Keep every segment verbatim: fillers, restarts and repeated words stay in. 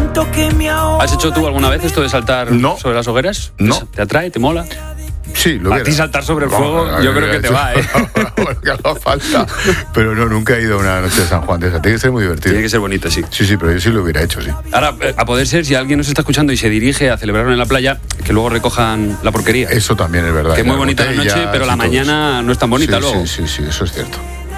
siento que me ahoga. ¿Has hecho tú alguna vez esto de saltar no. sobre las hogueras? No. ¿Te atrae? ¿Te mola? Sí, lo A hubiera. ti saltar sobre el fuego, No, yo creo que te va, ¿eh? Que haga falta. Pero no, nunca he ido a una noche de San Juan de esa. Tiene que ser muy divertido. Tiene que ser bonito, sí. Sí, sí, pero yo sí lo hubiera hecho, sí. Ahora, eh, a poder ser, si alguien nos está escuchando y se dirige a celebrarlo en la playa, que luego recojan la porquería. Eso también es verdad. Que es muy bonita la botellas noche, pero la y todo mañana eso. no es tan bonita Sí, luego. Sí, sí, sí, eso es cierto.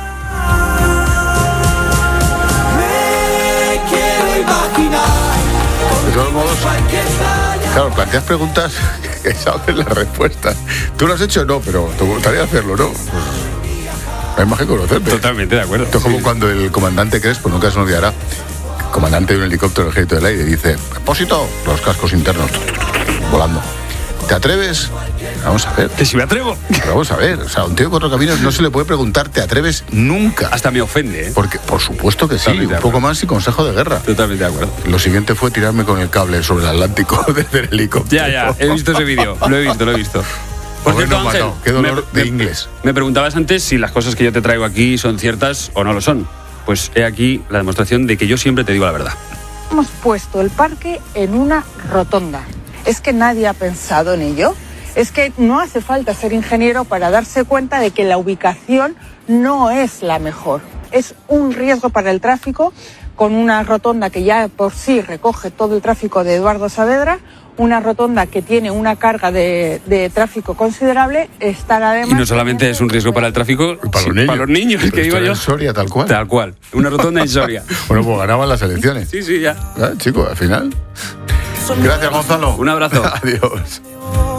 Me quiero imaginar. De todos modos, claro, planteas preguntas que sabes las respuestas. ¿Tú lo has hecho? No, pero te gustaría hacerlo, ¿no? Pues, hay más que conocerte. Totalmente de acuerdo. Esto es como Sí. cuando el comandante Crespo, nunca se nos olvidará, comandante de un helicóptero del Ejército del Aire, dice: depósito, los cascos internos volando. ¿Te atreves? Vamos a ver. Que si me atrevo. Pero vamos a ver, o sea, a un tío de cuatro caminos no se le puede preguntar ¿te atreves? Nunca. Hasta me ofende, ¿eh? Porque, por supuesto que sí, Totalmente un de poco acuerdo. más y consejo de guerra. Totalmente de acuerdo. Lo siguiente fue tirarme con el cable sobre el Atlántico desde el helicóptero. Ya, ya, he visto ese vídeo. Lo he visto, lo he visto. Por Habernos cierto, Ángel, matado. Qué dolor me, de me- inglés. me preguntabas antes si las cosas que yo te traigo aquí son ciertas o no lo son. Pues he aquí la demostración de que yo siempre te digo la verdad. Hemos puesto el parque en una rotonda. ¿Es que nadie ha pensado en ello? Es que no hace falta ser ingeniero para darse cuenta de que la ubicación no es la mejor. Es un riesgo para el tráfico, con una rotonda que ya por sí recoge todo el tráfico de Eduardo Saavedra, una rotonda que tiene una carga de, de tráfico considerable, estar además... Y no solamente es un riesgo para el tráfico, Para los sí, niños. para los niños, Pero que esto digo era yo. en Soria, tal cual. Tal cual. Una rotonda en Soria. Bueno, pues ganaban las elecciones. Sí, sí, ya. ¿Eh, chico, al final. Gracias, Gonzalo. Un abrazo. Adiós.